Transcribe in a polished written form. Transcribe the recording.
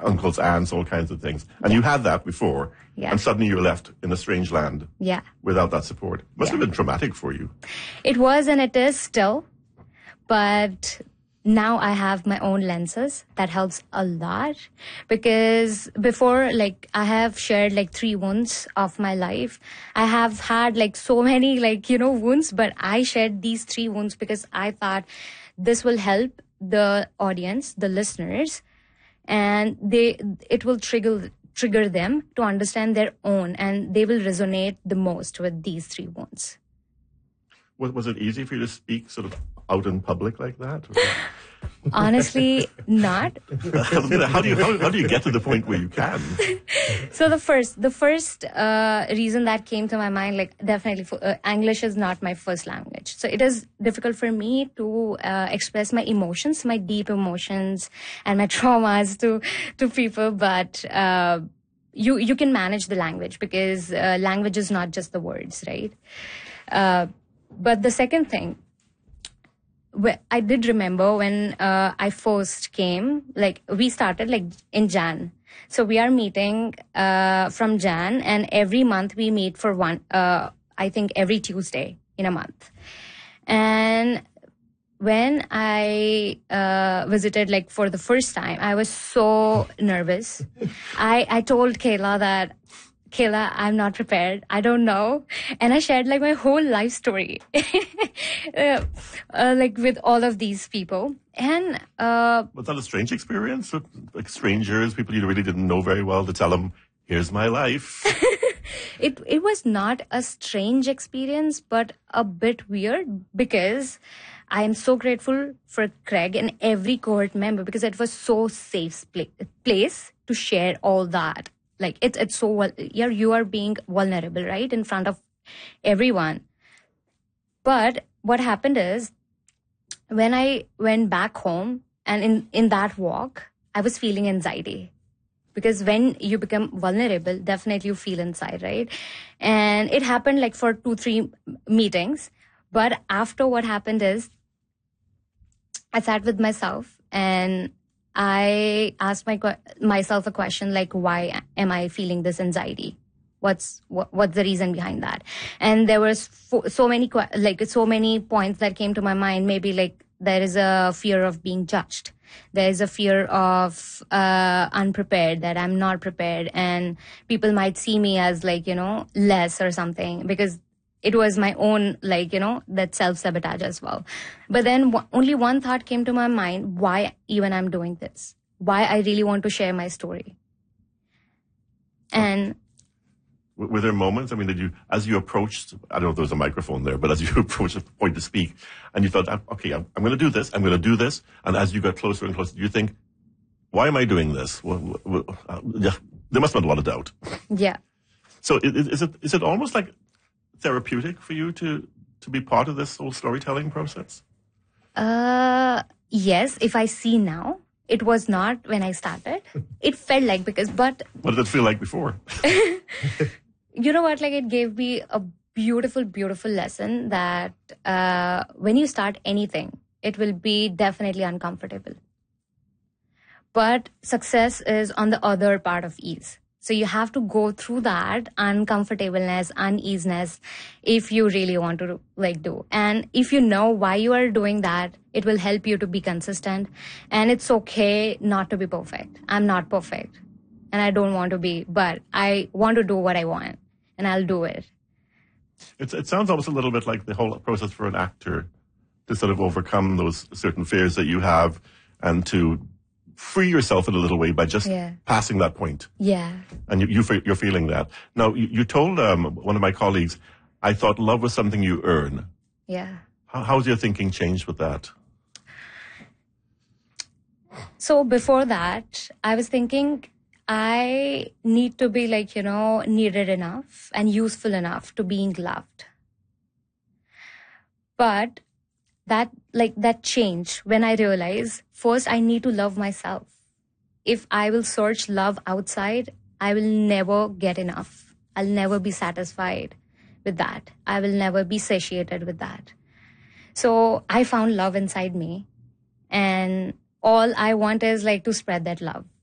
uncles, aunts, all kinds of things. And you had that before. Yeah. And suddenly you're left in a strange land. Yeah. Without that support. Must have been traumatic for you. It was, and it is still. But now I have my own lenses. That helps a lot. Because before, like, I have shared like 3 wounds of my life. I have had like so many like, wounds, but I shared these 3 wounds because I thought this will help the audience, the listeners, and it will trigger them to understand their own, and they will resonate the most with these 3 wounds. Was it easy for you to speak sort of out in public like that? Honestly, not. How do you get to the point where you can? So the first reason that came to my mind, like definitely English is not my first language. So it is difficult for me to express my emotions, my deep emotions and my traumas to people. But you can manage the language because language is not just the words, right? But the second thing, I did remember when I first came, like we started like in Jan. So we are meeting from Jan, and every month we meet for I think every Tuesday in a month. And when I visited like for the first time, I was so nervous. I told Kayla that, Kayla, I'm not prepared. I don't know. And I shared like my whole life story, like with all of these people. And was that a strange experience with like strangers, people you really didn't know very well, to tell them, here's my life? It was not a strange experience, but a bit weird, because I am so grateful for Craig and every cohort member, because it was so safe place to share all that. Like it's so, you are being vulnerable, right, in front of everyone. But what happened is, when I went back home and in that walk, I was feeling anxiety. Because when you become vulnerable, definitely you feel inside, right? And it happened like for 2-3 meetings. But after, what happened is, I sat with myself and I asked myself a question like, why am I feeling this anxiety? What's the reason behind that? And there was so many points that came to my mind. Maybe like there is a fear of being judged. There is a fear of unprepared, that I'm not prepared, and people might see me as like, less or something, because it was my own, like, that self-sabotage as well. But then only one thought came to my mind: why even I'm doing this? Why I really want to share my story? And were there moments, I mean, as you approached, I don't know if there was a microphone there, but as you approached the point to speak, and you thought, okay, I'm going to do this, I'm going to do this, and as you got closer and closer, do you think, why am I doing this? Yeah, there must have been a lot of doubt. Yeah. So is it almost like therapeutic for you to be part of this whole storytelling process? Yes, if I see now. It was not when I started. It felt like, but what did it feel like before? You know what? Like, it gave me a beautiful, beautiful lesson that when you start anything, it will be definitely uncomfortable. But success is on the other part of ease. So you have to go through that uncomfortableness, uneasiness, if you really want to like do. And if you know why you are doing that, it will help you to be consistent. And it's okay not to be perfect. I'm not perfect. And I don't want to be, but I want to do what I want. And I'll do it. It sounds almost a little bit like the whole process for an actor to sort of overcome those certain fears that you have and to free yourself in a little way by just passing that point. Yeah. And you're feeling that. Now, you told one of my colleagues, I thought love was something you earn. Yeah. How's your thinking changed with that? So before that, I was thinking I need to be like, needed enough and useful enough to being loved. But that changed when I realized, first I need to love myself. If I will search love outside, I will never get enough. I'll never be satisfied with that. I will never be satiated with that. So I found love inside me, and all I want is like to spread that love.